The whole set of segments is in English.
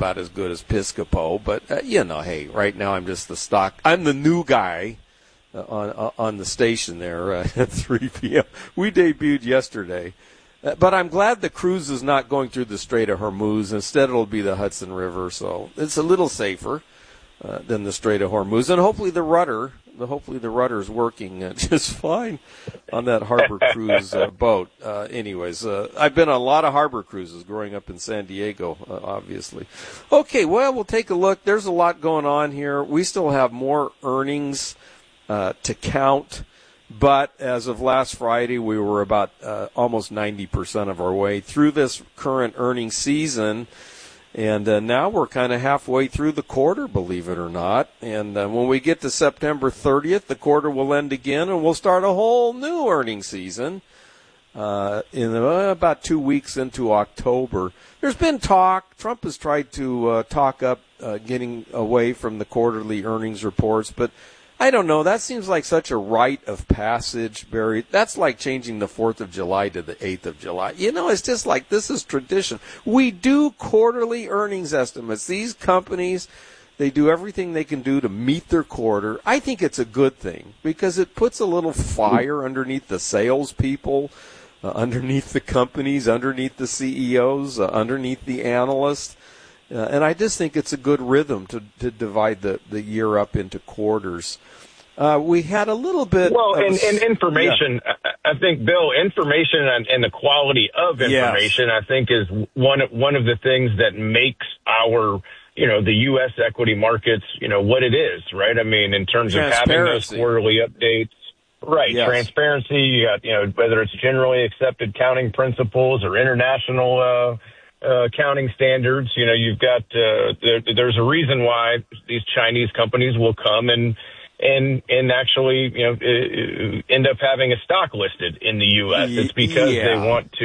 about as good as Piscopo, but, hey, right now I'm just I'm the new guy on the station there at 3 p.m. We debuted yesterday. But I'm glad the cruise is not going through the Strait of Hormuz. Instead, it'll be the Hudson River, so it's a little safer than the Strait of Hormuz. And hopefully the rudder is working just fine on that harbor cruise boat. Anyways, I've been on a lot of harbor cruises growing up in San Diego, obviously. Okay, well, we'll take a look. There's a lot going on here. We still have more earnings to count. But as of last Friday, we were about almost 90% of our way through this current earnings season. And now we're kind of halfway through the quarter, believe it or not. And when we get to September 30th, the quarter will end again, and we'll start a whole new earnings season in about 2 weeks into October. There's been talk. Trump has tried to talk up getting away from the quarterly earnings reports, but I don't know. That seems like such a rite of passage, Barry. That's like changing the 4th of July to the 8th of July. It's just like this is tradition. We do quarterly earnings estimates. These companies, they do everything they can do to meet their quarter. I think it's a good thing because it puts a little fire underneath the salespeople, underneath the companies, underneath the CEOs, underneath the analysts. And I just think it's a good rhythm to divide the year up into quarters. We had a little bit. Well, and information, yeah. I think, Bill, information and the quality of information, yes, I think is one of the things that makes our, the U.S. equity markets, what it is, right? I mean, in terms of having those quarterly updates. Right. Yes. Transparency, you got, whether it's generally accepted accounting principles or international accounting standards, you've got, there's a reason why these Chinese companies will come and actually, end up having a stock listed in the U.S. It's because they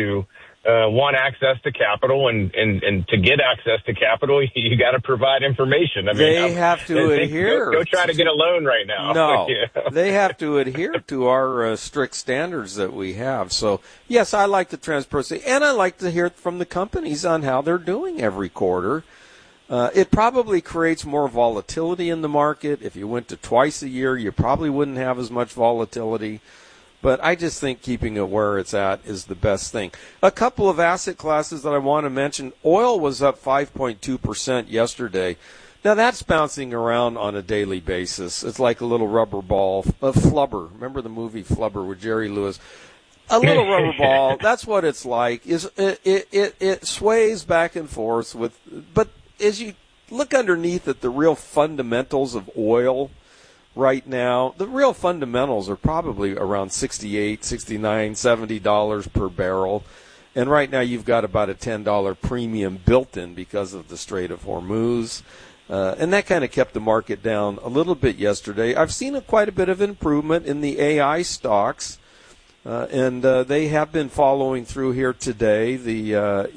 want access to capital, and to get access to capital, you got to provide information. I mean, they have to adhere. Go try to get a loan right now. No, they have to adhere to our strict standards that we have. So, yes, I like the transparency, and I like to hear from the companies on how they're doing every quarter. It probably creates more volatility in the market. If you went to twice a year, you probably wouldn't have as much volatility. But I just think keeping it where it's at is the best thing. A couple of asset classes that I want to mention. Oil was up 5.2% yesterday. Now, that's bouncing around on a daily basis. It's like a little rubber ball. Flubber. Remember the movie Flubber with Jerry Lewis? A little rubber ball. That's what it's like. It sways back and forth but as you look underneath at the real fundamentals of oil right now, the real fundamentals are probably around $68, $69, $70 per barrel. And right now you've got about a $10 premium built in because of the Strait of Hormuz. And that kind of kept the market down a little bit yesterday. I've seen quite a bit of improvement in the AI stocks. And they have been following through here today. The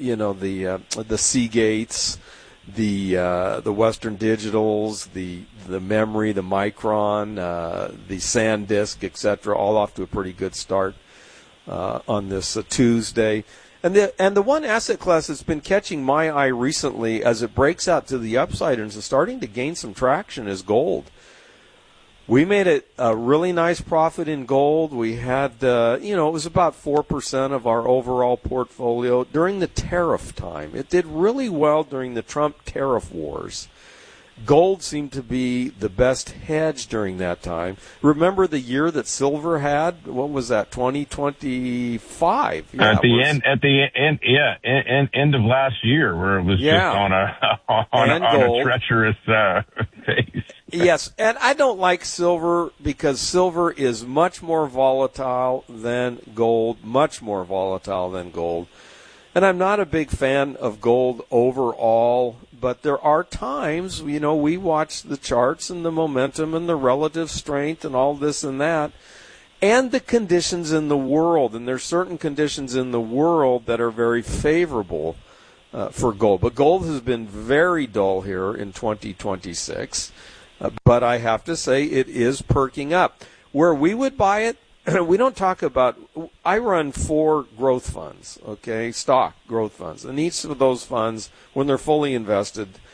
Seagates, the Western Digitals, the Memory, the Micron, the SanDisk, etc., all off to a pretty good start on this Tuesday. And the one asset class that's been catching my eye recently as it breaks out to the upside and is starting to gain some traction is gold. We made a really nice profit in gold. We had, it was about 4% of our overall portfolio during the tariff time. It did really well during the Trump tariff wars. Gold seemed to be the best hedge during that time. Remember the year that silver had? What was that? 2025. Yeah, at the end of last year, where it was just on a treacherous phase. Yes, and I don't like silver because silver is much more volatile than gold, much more volatile than gold. And I'm not a big fan of gold overall, but there are times, we watch the charts and the momentum and the relative strength and all this and that, and the conditions in the world. And there's certain conditions in the world that are very favorable for gold. But gold has been very dull here in 2026. But I have to say it is perking up. Where we would buy it, we don't talk about, I run 4 growth funds, stock growth funds. And each of those funds, when they're fully invested,